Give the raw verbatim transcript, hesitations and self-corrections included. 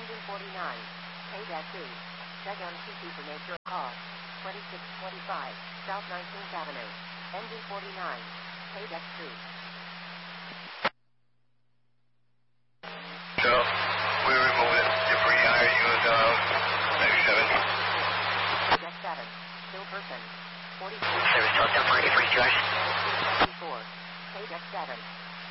Engine forty-nine. Pay deck two. Check M C P for nature call. twenty-six twenty-five, South nineteenth Avenue. Engine forty-nine. Pay deck two. So, we removed it. Debris I use uh, ninety-seven. Deck seven. Still person. forty-four. Service twelve, down forty-three, George. forty-four. Pay deck seven.